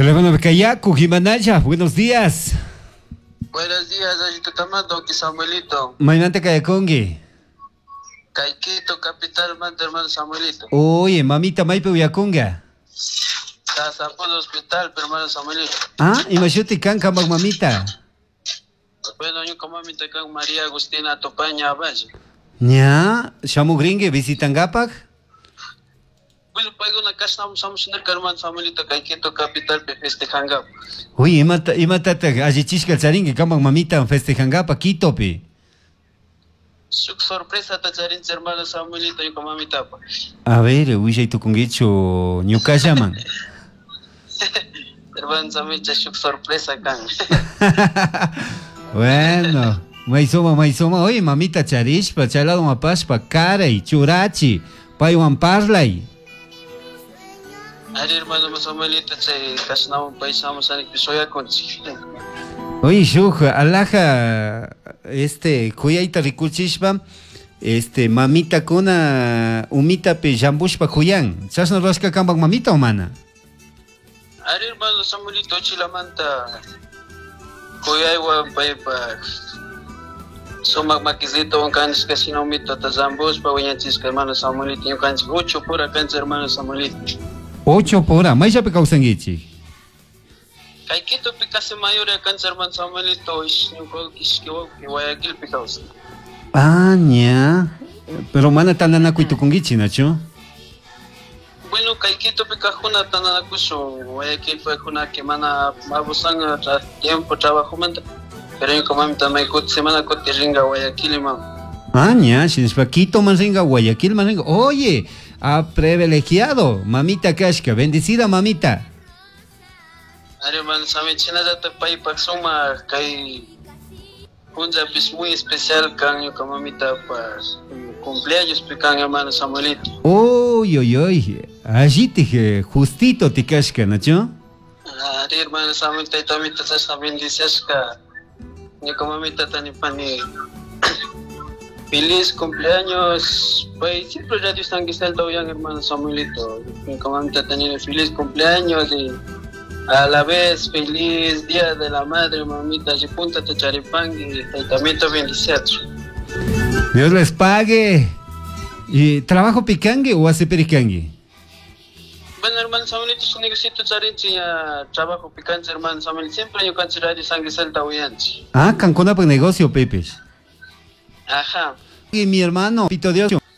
Teléfono de Cayacu, Jimanaya, buenos días. Buenos días, Ayito Tamando, que Samuelito. Maynante Cayacongue. Caiquito, capital, manda hermano Samuelito. Oye, mamita Maipe Uyaconga. Por el hospital, pero hermano Samuelito. Ah, imagínate canca, mamita. Bueno, yo como mi con María Agustina Topaña Valle. Ña, Shamu Gringue, visitan Gapak. Bueno, pago una casa, estamos en el hermano Samuelito, Caiquito, capital, festejan Gap. Uy, imata, allí chisca el charingue, cambak mamita, festejan Gapak, Quitope. Su sorpresa, tacharín, hermano Samuelito, yo como mi tapa. A ver, uy, ya tú con hecho Ñucayaman. Hermano Samuelito, su sorpresa, can. Bueno, maizoma. Oye, mamita charishpa, chalado mapashpa, caray, churachi, payuan parlay. Ari, hermano Samuelito, casi no un país, vamos a episodio con Oye, shuja, alaja, kuyaita rikuchishpa, mamita kuna umita pe jambushpa kuyan. ¿Chasno rosca kambak mamita o mana? Ari, hermano Samuelito, chilamanta. Kuyaywa, paypa. Sumak makizito, un canis que si no mito, tazambus, pa uñanchis que hermano Samuelito, un canis, 8 pura cancha, hermano Samuelito. 8 por hora, ¿mais ya pe causanguichi? Caiquito picase mayor a cancha, hermano Samuelito, es un colquis que Guayaquil picause. Ah, ña. Pero mana tanana kuitu kungichi, nacho? Bueno, Caiquito picajuna tananacuso, Guayaquil fue una que mana abusanga tiempo trabajo manda. Pero yo como mi tamay semana cote ringa Guayaquil, mam. Ah, ña, si es Quito man ringa, Guayaquil man ringa. Oye, privilegiado, mamita Kashka, bendecida mamita. Ari, hermano Samuel, china data pay paxuma, kay un zapis muy especial, can yo como mi tapa cumpleaños, pican hermano Samuelito. Oye, allí te justito te Kashka, nacho? Ari, hermano Samuel, te también te estás bendices, yo como mi tata ni pani. Feliz cumpleaños, pues siempre radio están que está el todavía, hermano Samuelito. Mi comandante tenía feliz cumpleaños y a la vez feliz día de la madre, mamita. Y punta te charipán y también te bendices. Dios les pague. ¿Y trabajo picangue o hace pericangue? Bueno, hermano Samuelito, su negocito charinchi trabajo picante, hermano Samuelito. Siempre yo cancho radio están que está el todavía. Ah, cancona por negocio, Pepe. Ajá. Y mi hermano, Pito Dios.